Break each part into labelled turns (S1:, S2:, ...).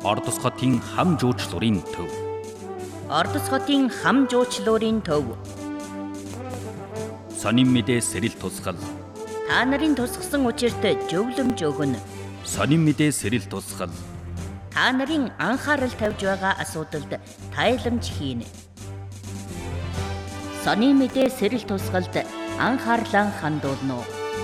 S1: Ордос хотын хам жуучлуурын төв.
S2: Ордос хотын хам жуучлуурын төв.
S1: Сонин мэдээ сэрэл тусгал.
S2: Та нарын тусгасан учирт зөвлөмж өгнө.
S1: Сонин мэдээ сэрэл тусгал.
S2: Та нарын анхаарал тавьж байгаа асуудалд тайламж хийнэ. Сонин мэдээ сэрэл тусгалд анхаарлаа хандуулно.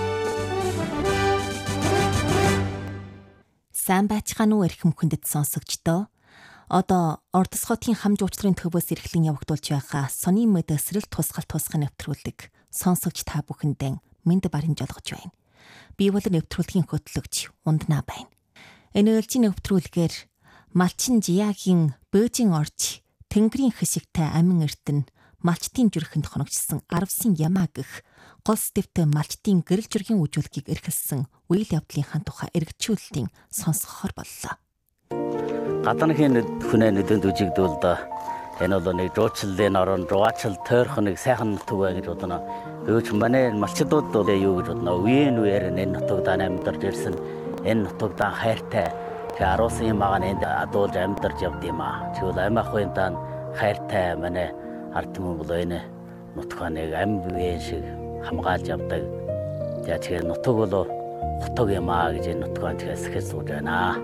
S3: Сайн байцгаана уу эрхэм хүндэт сонсогчдоо. Одоо Ордос хотын хам жуучлалын төвөөс эрхлэн явагдуулж байгаа сонин мэдээ сэрэл тусгал тусгай нэвтрүүлэг сонсогч та бүхэндээ мэнд барин жолгож байна. Би бол нэвтрүүлгийн хөтлөгч Унднаа байна. Энэ ээлжийн нэвтрүүлгээр Малчин Жиягийн Бөөжин орж Тэнгэрийн хишигтэй амин эрдэнэ малчтын зүрхэнд хоногчсон 10 ямаа гэх гол дэвтэ малчтын гэрэл зүрхийн үжүүлгийг эрхэлсэн үйл явдлынхаа тухай эргчүүлэлтийн сонсгохоор боллоо.
S4: Гадныхын хүнээ нүдэнд үжигдүүл да. Энэ бол нэг жуучлалын орон жуучл тойрхон нэг сайхан нутаг бай гэж бодно. Өөч манай малчдууд бол юу гэж бодно. Үеийн үеэр энэ нутагт амьдарч ирсэн. Энэ нутагт хайртай. Тэг 10 ямааг энд адуулж амьдарч явд юм аа. Тэгвэл амиахын дан хайртай манай ард түмэн бол энэ нутгаа нэг ам биеийн шиг хамгаалж явдаг. Тэгэхээр нутаг бол хотог юм аа гэж энэ нутгаа тэгэхээр сууж байна.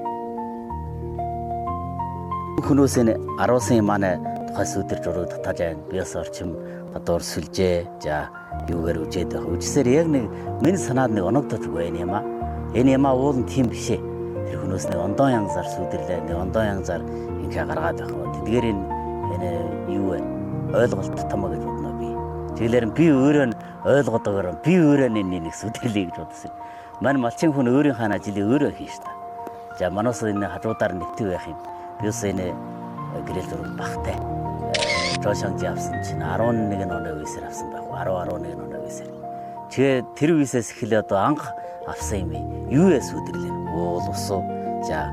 S4: Хүнөөс энэ 10 манай тухай сүдэр журуу татаж байна. Биос орчим одоо сүлжээ за юугаар үжээд байх. Үжсээр яг нэг миний санаад нэг оногдож байна юм аа. Энэ юм аа уул нь тийм бишээ. Тэр хүнөөс нэг ондоо янзаар сүдэрлээ. Нэг ондоо янзаар ингээ гаргаад байх. Тэдгээр энэ юу вэ? Ойлголт томоо гэж бодно би. Тэгэлэр би өөрөө нь ойлгодогоор би өөрөө нэг сүдэрлээ гэж бодсон. Манай малчин хүн өөрийнхөө ажлыг өөрөө хийж та. За манаас энэ хажуудаар нэвтүү байх юм. Биус энэ гэрэл зураг багтай. Жошонж авсан чинь 11 оны үеэсээр авсан байх. 11 оны үеэсээр. Тэгээ тэр үеэсээс эхлээ одоо анх авсан юм. Юу яа сүдэрлээ. Уул усуу. За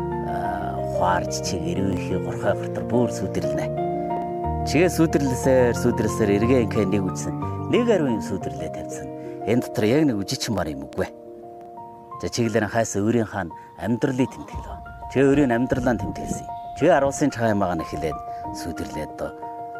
S4: хуарч чиг эрвэхий гурхай гартар бүр сүдэрлэнэ. Чигээ сүдэрлсээр эргээ ингээ нэг үжсэн. Нэг ариун юм сүдэрлээ тавьсан. Энэ дотор яг нэг үжичин мар юм үгүй. За чиглэр хаас өөрийнхөө амьдралыг тэмдэглэв. Тэгээ өөрийн амьдралаа тэмдэглэсэн. Тэгээ 10-ын цагаан ямаагаа нэхлээд сүдэрлээд доо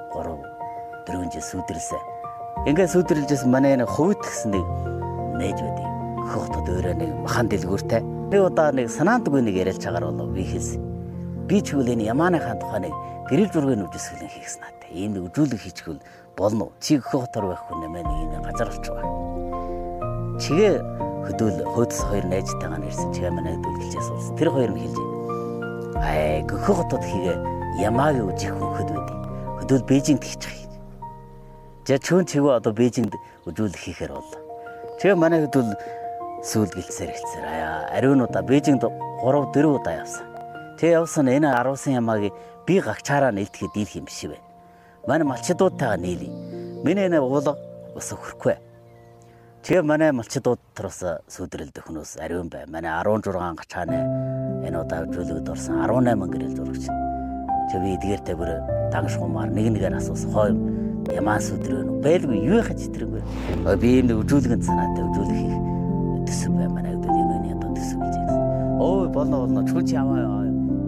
S4: 3-4 жил сүдэрлсэн. Ингээ сүдэрлжсэн манай нэг хувьд гэсэн нэг нээж байдیں۔ Хөхтөд өөрөө нэг махан дэлгүүртэй. Нэг удаа нэг санаандгүй нэг яриалж чагаар болов би хэлсэн. Би ч үл энэ ямааныхаа тухай нэг гэрэл зургийн үжисгэлэн хийсэн надад. Энэ үжүүлэг хийчихвэл болно уу? Чи хөхтөр байхгүй нэмээ нэг энэ газар болчихоо. Чигээ хөдөл хөөдс хоёр найзтайгаа нэрсэн. Чигээ манай хөдөлгөлжээс уулз. Тэр хоёр нь хэлж байна. Хөхтөд хийгээ ямаагийн үжих хөхөд байдیں۔ Хөдөл Бээжингд хийчих юм. За чөөн чигээ одоо Бээжингд үжүүлэг хийхээр боллоо. Тэгээ манай хөдөл сүүл гэлцээр хэлцээр ариунуудаа Бээжингд 3-4 удаа явсан. Тэгээ явсан энэ 10 ямаагийн би гагчаараа нээлтгэхэд дийлэх юм биш вэ. Манай малчдуудтайгаа нийлээ. Миний энэ уулга бас хөрөхгүй. Тэгээ манай малчдууд тоос сүдрэлдэх хүнөөс ариун бай. Манай 16 гачааны энэ удаа үзүүлэгд орсон 18 гэрэл зурагч. Тэгээ би эдгээртэй бүр дангашгуумаар нэгээр асуусан. Хой ямаа сүдрээ нү байлгүй юу яхаж итрэнгүй. Би энэ үзүүлгэнд санаатай үзүүлэх хийх төсөв бай. Манай өдөөний ядуу төсөв гэж хэлсэн. Ой болно чүч яваа.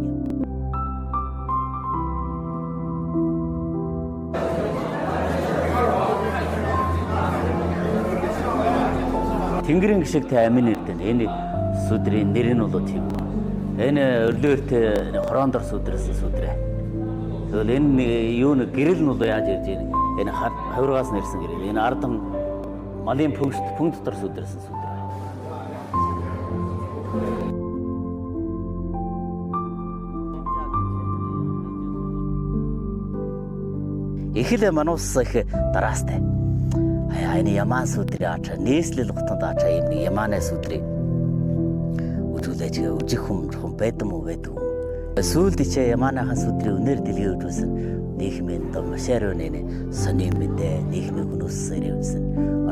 S4: Тэнгэрийн гişгтэй амин эрдэнэ. Энэ сүдрийн нэр нь бол тийм. Энэ өрлөөртэй хороондор сүдрсэн сүдрээ. Тэгвэл энэ юу нэг гэрэл нь бол яаж ирж байна? Энэ хаврагаас нэрсэн гэрэл. Энэ ардам малын пүнг дотор сүдрсэн сүдрээ. Эхлээ манус их дараастай. Энэ ямаа сүдрээ ачаа нээслэл готонд ачаа юм нэг ямааны сүдрийг үзүүлж үжих хүм байдам уу байдаг юм. Сүүлд ичээ ямааныхаа сүдрийг өнөр дэлгээ үзүүлсэн. Нийгмийн дом машаарын сонин мэдээ нийгмийн хүнөөс сэрээвсэн.